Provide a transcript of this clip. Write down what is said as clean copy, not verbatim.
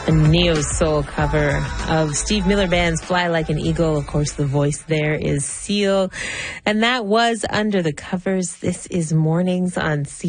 A neo-soul cover of Steve Miller Band's Fly Like an Eagle. Of course, the voice there is Seal. And that was Under the Covers. This is Mornings on